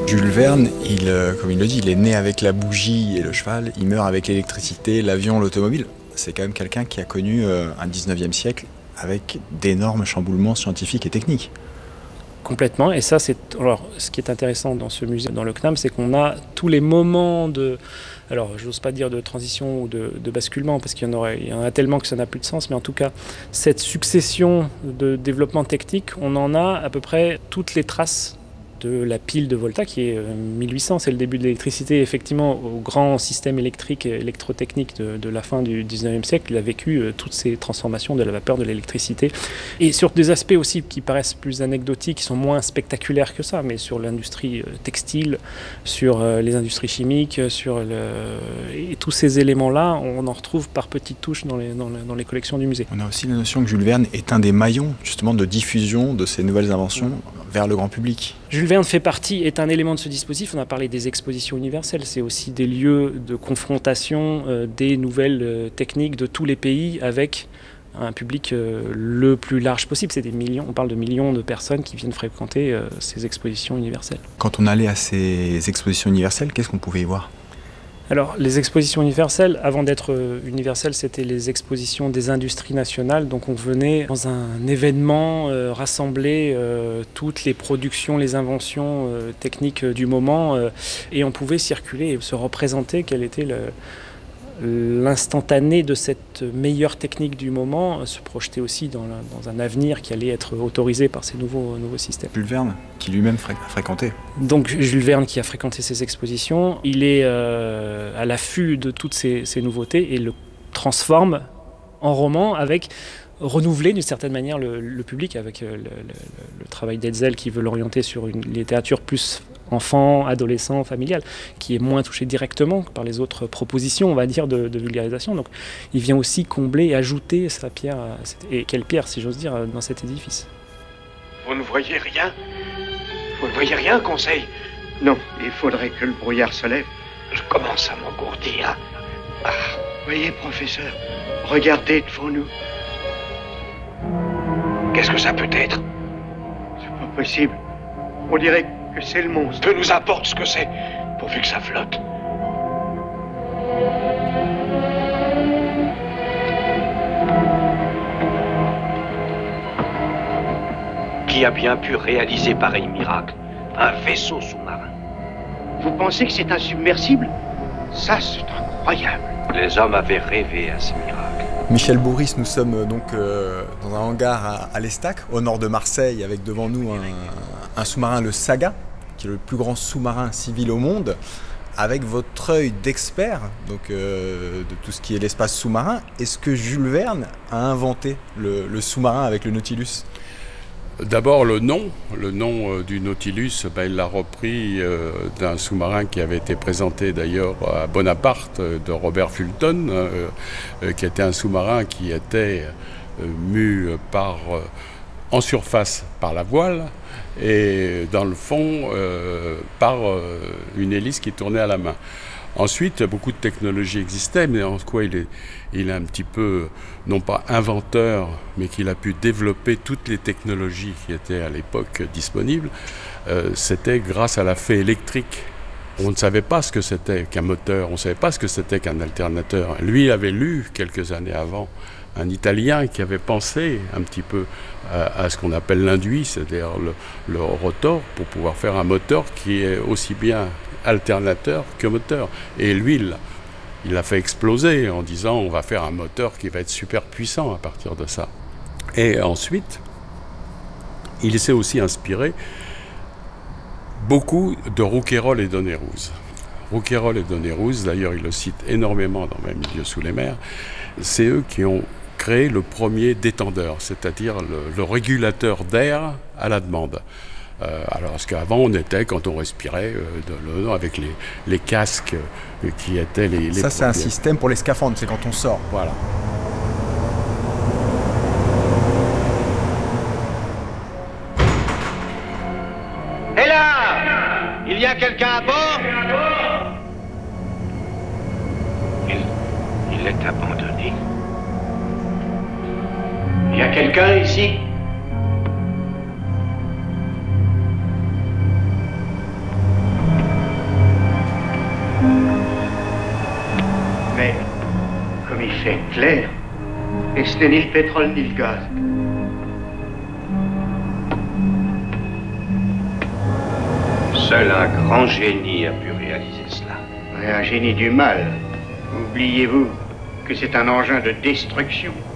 Jules Verne, comme il le dit, il est né avec la bougie et le cheval, il meurt avec l'électricité, l'avion, l'automobile. C'est quand même quelqu'un qui a connu un 19e siècle avec d'énormes chamboulements scientifiques et techniques. Complètement, et ça alors ce qui est intéressant dans ce musée, dans le CNAM, c'est qu'on a tous les moments alors j'ose pas dire de transition ou de basculement, parce qu'il y en a tellement que ça n'a plus de sens, mais en tout cas, cette succession de développement technique, on en a à peu près toutes les traces de la pile de Volta, qui est 1800, c'est le début de l'électricité. Effectivement, au grand système électrique et électrotechnique de la fin du 19e siècle, il a vécu toutes ces transformations de la vapeur, de l'électricité. Et sur des aspects aussi qui paraissent plus anecdotiques, qui sont moins spectaculaires que ça, mais sur l'industrie textile, sur les industries chimiques, et tous ces éléments-là, on en retrouve par petites touches dans les collections du musée. On a aussi la notion que Jules Verne est un des maillons, justement, de diffusion de ces nouvelles inventions vers le grand public. Jules Verne est un élément de ce dispositif. On a parlé des expositions universelles. C'est aussi des lieux de confrontation des nouvelles techniques de tous les pays avec un public le plus large possible. C'est des millions, on parle de millions de personnes qui viennent fréquenter ces expositions universelles. Quand on allait à ces expositions universelles, qu'est-ce qu'on pouvait y voir ? Alors, les expositions universelles, avant d'être universelles, c'était les expositions des industries nationales. Donc, on venait dans un événement rassembler toutes les productions, les inventions techniques du moment, et on pouvait circuler et se représenter quel était l'instantané de cette meilleure technique du moment, se projeter aussi dans un avenir qui allait être autorisé par ces nouveaux systèmes. Jules Verne, qui lui-même a fréquenté. Donc Jules Verne, qui a fréquenté ces expositions, il est à l'affût de toutes ces nouveautés et le transforme en roman avec renouveler d'une certaine manière le public, avec le travail d'Hetzel qui veut l'orienter sur une littérature plus enfant, adolescent, familial, qui est moins touché directement par les autres propositions, on va dire, de vulgarisation. Donc il vient aussi combler et ajouter sa pierre, et quelle pierre, si j'ose dire, dans cet édifice. Vous ne voyez rien ? Vous ne voyez rien, Conseil ? Non, il faudrait que le brouillard se lève. Je commence à m'engourdir. Voyez, professeur, regardez devant nous. Qu'est-ce que ça peut être ? C'est pas possible. On dirait que c'est le monstre. Peu nous importe ce que c'est, pourvu que ça flotte. Qui a bien pu réaliser pareil miracle ? Un vaisseau sous-marin. Vous pensez que c'est un submersible ? Ça, c'est incroyable. Les hommes avaient rêvé à ce miracle. Michel Bourris, nous sommes donc dans un hangar à l'Estac, au nord de Marseille, avec devant nous un sous-marin, le Saga, qui est le plus grand sous-marin civil au monde. Avec votre œil d'expert donc, de tout ce qui est l'espace sous-marin, est-ce que Jules Verne a inventé le sous-marin avec le Nautilus ? D'abord le nom du Nautilus, il l'a repris d'un sous-marin qui avait été présenté d'ailleurs à Bonaparte de Robert Fulton, qui était un sous-marin qui était mu en surface par la voile et dans le fond par une hélice qui tournait à la main. Ensuite, beaucoup de technologies existaient, mais en quoi il est un petit peu, non pas inventeur, mais qu'il a pu développer toutes les technologies qui étaient à l'époque disponibles, c'était grâce à la fée électrique. On ne savait pas ce que c'était qu'un moteur, on ne savait pas ce que c'était qu'un alternateur. Lui avait lu, quelques années avant, un Italien qui avait pensé un petit peu à ce qu'on appelle l'induit, c'est-à-dire le rotor, pour pouvoir faire un moteur qui est aussi bien alternateur que moteur. Et lui, il l'a fait exploser en disant on va faire un moteur qui va être super puissant à partir de ça. Et ensuite, il s'est aussi inspiré beaucoup de Rouquayrol et d'Honnay-Rose. Rouquayrol et d'Honnay-Rose, d'ailleurs il le cite énormément dans Mes milieux sous les mers, c'est eux qui ont créé le premier détendeur, c'est-à-dire le régulateur d'air à la demande. Alors parce qu'avant on était, quand on respirait, avec les casques qui étaient les ça c'est un système pour les scaphandres, c'est quand on sort. Voilà. Et là, il y a quelqu'un à bord ? Il est abandonné. Il y a quelqu'un ici ? Mais, comme il fait clair, et ce n'est ni le pétrole ni le gaz. Seul un grand génie a pu réaliser cela. Et un génie du mal. Oubliez-vous que c'est un engin de destruction.